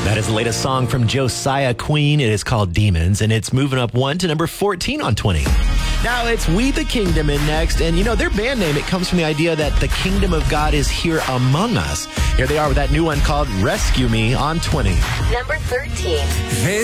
That is the latest song from Josiah Queen. It is called Demons, and it's moving up 1 to number 14 on 20. Now it's We the Kingdom in next, and their band name, it comes from the idea that the kingdom of God is here among us. Here they are with that new one called Rescue Me on 20. Number 13.